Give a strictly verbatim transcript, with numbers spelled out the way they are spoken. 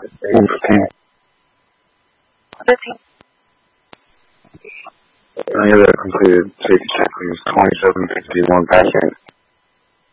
fifteen. fifteen. Any other completed safety check, please. twenty-seven fifty-one passing.